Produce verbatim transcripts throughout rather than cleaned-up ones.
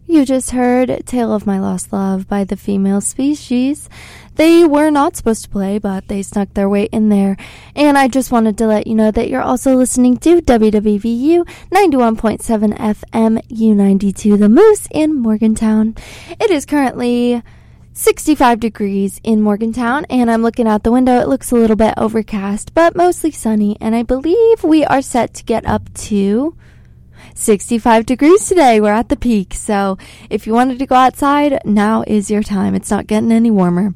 You just heard Tale of My Lost Love by The Female Species. They were not supposed to play, but they snuck their way in there. And I just wanted to let you know that you're also listening to W W V U ninety-one point seven F M U ninety-two The Moose in Morgantown. It is currently sixty-five degrees in Morgantown, and I'm looking out the window. It looks a little bit overcast, but mostly sunny. And I believe we are set to get up to sixty-five degrees today. We're at the peak. So if you wanted to go outside, now is your time. It's not getting any warmer.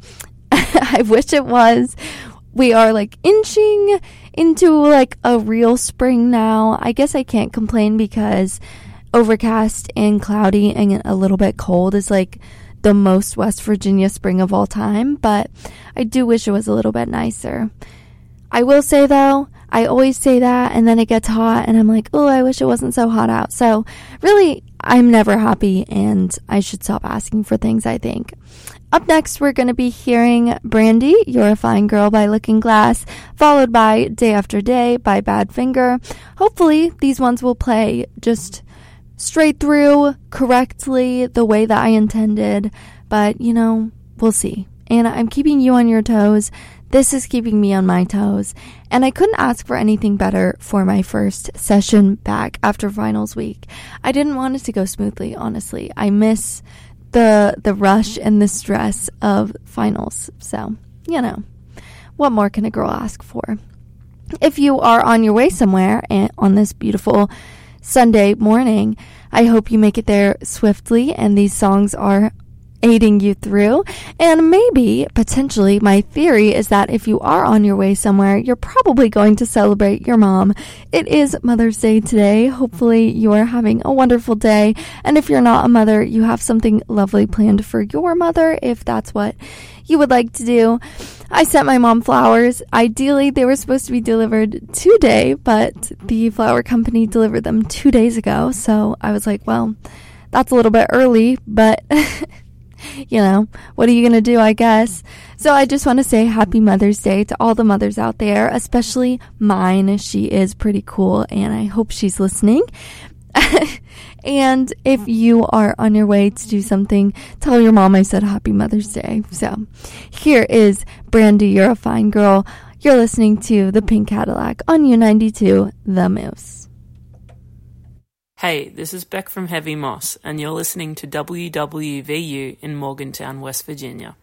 I wish it was. We are like inching into like a real spring now. I guess I can't complain because overcast and cloudy and a little bit cold is like the most West Virginia spring of all time. But I do wish it was a little bit nicer. I will say though, I always say that and then it gets hot and I'm like, oh, I wish it wasn't so hot out. So really, I'm never happy and I should stop asking for things, I think. Up next, we're going to be hearing Brandy, You're a Fine Girl by Looking Glass, followed by Day After Day by Badfinger. Hopefully, these ones will play just straight through correctly the way that I intended. But, you know, we'll see. And I'm keeping you on your toes. This is keeping me on my toes. And I couldn't ask for anything better for my first session back after finals week. I didn't want it to go smoothly, honestly. I miss the the rush and the stress of finals. So, you know, what more can a girl ask for? If you are on your way somewhere and on this beautiful Sunday morning, I hope you make it there swiftly and these songs are aiding you through. And maybe, potentially, my theory is that if you are on your way somewhere, you're probably going to celebrate your mom. It is Mother's Day today. Hopefully you are having a wonderful day. And if you're not a mother, you have something lovely planned for your mother, if that's what you would like to do. I sent my mom flowers. Ideally, they were supposed to be delivered today, but the flower company delivered them two days ago. So I was like, well, that's a little bit early, but you know, what are you going to do, I guess? So I just want to say happy Mother's Day to all the mothers out there, especially mine. She is pretty cool, and I hope she's listening. And if you are on your way to do something, tell your mom I said happy Mother's Day. So here is Brandy, You're a Fine Girl. You're listening to The Pink Cadillac on U ninety-two, The Moose. Hey, this is Beck from Heavy Moss, and you're listening to W W V U in Morgantown, West Virginia.